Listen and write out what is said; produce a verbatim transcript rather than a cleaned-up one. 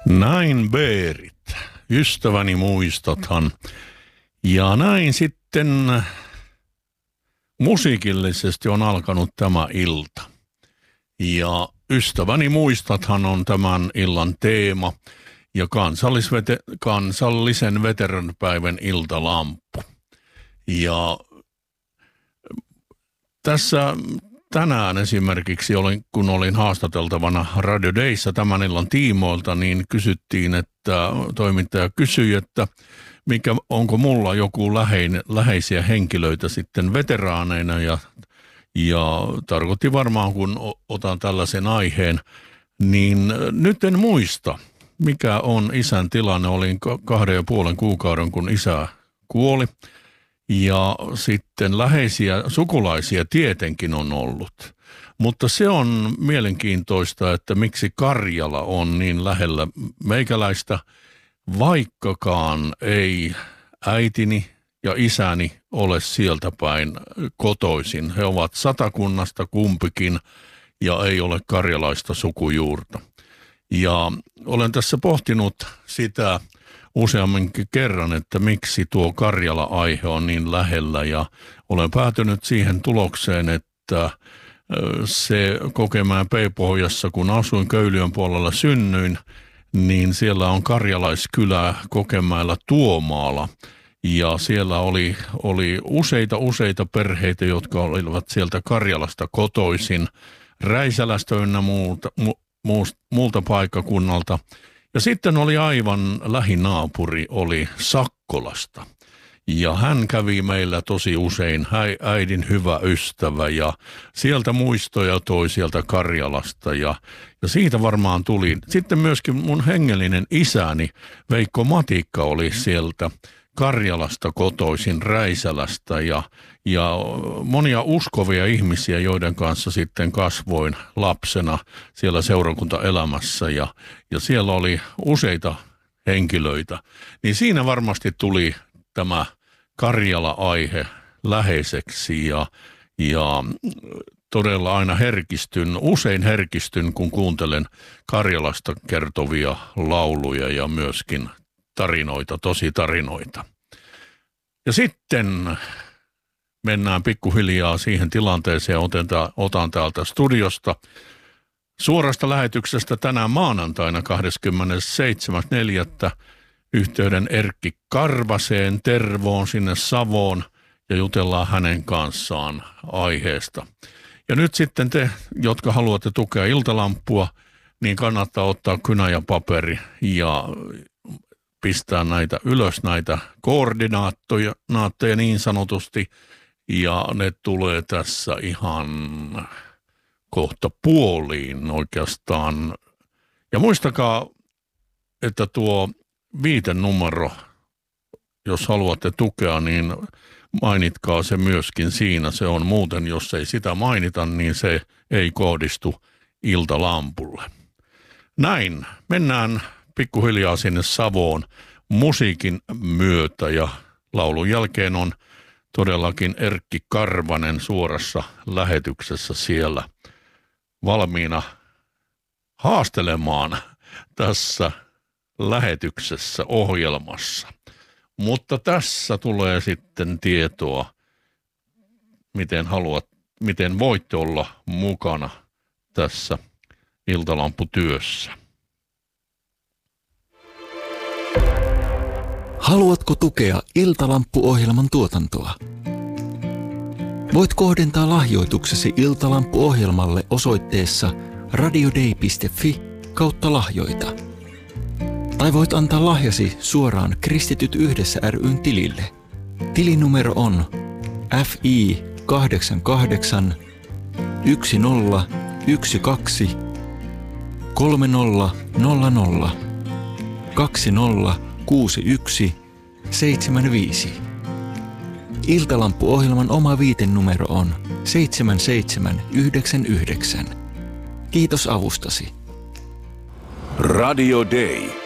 Näin Beerit, ystäväni muistathan. Ja näin sitten musiikillisesti on alkanut tämä ilta. Ja ystäväni muistathan on tämän illan teema ja kansallisvete- kansallisen veteranpäivän iltalamppu. Ja tässä tänään esimerkiksi, olin, kun olin haastateltavana Radio Dayssä tämän illan tiimoilta, niin kysyttiin, että toimittaja kysyi, että mikä, onko mulla joku lähein, läheisiä henkilöitä sitten veteraaneina ja, ja tarkoitti varmaan, kun otan tällaisen aiheen, niin nyt en muista, mikä on isän tilanne. Olin kahden ja puolen kuukauden, kun isä kuoli. Ja sitten läheisiä sukulaisia tietenkin on ollut. Mutta se on mielenkiintoista, että miksi Karjala on niin lähellä meikäläistä, vaikkakaan ei äitini ja isäni ole sieltä päin kotoisin. He ovat Satakunnasta kumpikin ja ei ole karjalaista sukujuurta. Ja olen tässä pohtinut sitä useamminkin kerran, että miksi tuo Karjala-aihe on niin lähellä, ja olen päätynyt siihen tulokseen, että se Kokemäen P-pohjassa, kun asuin Köyliön puolella synnyin, niin siellä on karjalaiskylä Kokemäellä Tuomaala, ja siellä oli, oli useita useita perheitä, jotka olivat sieltä Karjalasta kotoisin, Räisälästä ynnä muulta, mu, muulta paikkakunnalta. Ja sitten oli aivan lähinaapuri, oli Sakkolasta. Ja hän kävi meillä tosi usein, äidin hyvä ystävä, ja sieltä muistoja toi sieltä Karjalasta. Ja, ja siitä varmaan tuli. Sitten myöskin mun hengellinen isäni Veikko Matikka oli sieltä Karjalasta kotoisin, Räisälästä, ja, ja monia uskovia ihmisiä, joiden kanssa sitten kasvoin lapsena siellä seurakuntaelämässä, ja, ja siellä oli useita henkilöitä. Niin siinä varmasti tuli tämä Karjala-aihe läheiseksi, ja, ja todella aina herkistyn, usein herkistyn, kun kuuntelen Karjalasta kertovia lauluja ja myöskin tarinoita, tosi tarinoita. Ja sitten mennään pikkuhiljaa siihen tilanteeseen, otan, otan täältä studiosta suorasta lähetyksestä tänään maanantaina kahdeskymmenesseitsemäs neljättä yhteyden Erkki Karvaseen, Tervoon sinne Savoon, ja jutellaan hänen kanssaan aiheesta. Ja nyt sitten te, jotka haluatte tukea Iltalamppua, niin kannattaa ottaa kynä ja paperi ja pistää näitä ylös, näitä koordinaattoja naatteja niin sanotusti, ja ne tulee tässä ihan kohta puoliin oikeastaan. Ja muistakaa, että tuo viitenumero, jos haluatte tukea, niin mainitkaa se myöskin siinä. Se on muuten, jos ei sitä mainita, niin se ei kohdistu Iltalampulle. Näin, mennään pikkuhiljaa sinne Savoon musiikin myötä, ja laulun jälkeen on todellakin Erkki Karvanen suorassa lähetyksessä siellä valmiina haastelemaan tässä lähetyksessä ohjelmassa. Mutta tässä tulee sitten tietoa, miten haluat, miten voitte olla mukana tässä Iltalamputyössä. Haluatko tukea Iltalampu-ohjelman tuotantoa? Voit kohdentaa lahjoituksesi Iltalampu-ohjelmalle osoitteessa radiodei piste fi kautta lahjoita. Tai voit antaa lahjasi suoraan Kristityt yhdessä ry:n tilille. Tilinumero on F I kahdeksan kahdeksan yksi nolla yksi kaksi kolme nolla nolla nolla kaksi nolla kuusi yksi seitsemän viisi. Iltalampu-ohjelman oma viitenumero on seitsemän seitsemän yhdeksän yhdeksän. Kiitos avustasi. Radio Day.